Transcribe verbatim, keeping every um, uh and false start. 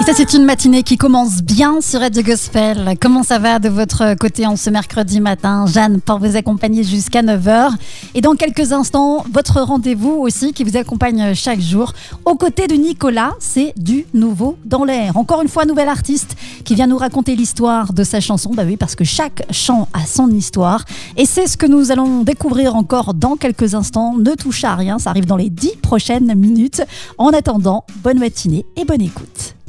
Ça, c'est une matinée qui commence bien sur Radio Gospel. Comment ça va de votre côté en ce mercredi matin? Jeanne pour vous accompagner jusqu'à neuf heures. Et dans quelques instants, votre rendez-vous aussi qui vous accompagne chaque jour. Aux côtés de Nicolas, c'est du nouveau dans l'air. Encore une fois, nouvel artiste qui vient nous raconter l'histoire de sa chanson. Bah oui, parce que chaque chant a son histoire. Et c'est ce que nous allons découvrir encore dans quelques instants. Ne touche à rien, ça arrive dans les dix prochaines minutes. En attendant, bonne matinée et bonne écoute.